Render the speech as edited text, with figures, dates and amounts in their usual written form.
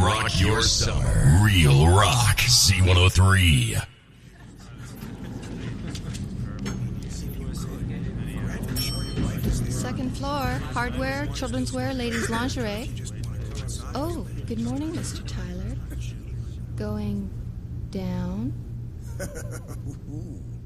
rock your summer. Real Rock C103. Second floor, hardware, children's wear, ladies' lingerie. Oh, good morning, Mr. Tyler. Going down?